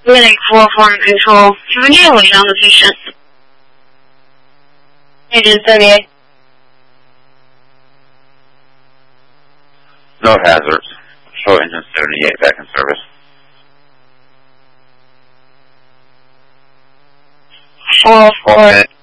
Clinic 4 foreign control. Can we get a lead on the patient? Agent 78. No hazards. Show engine 78 back in service. 404.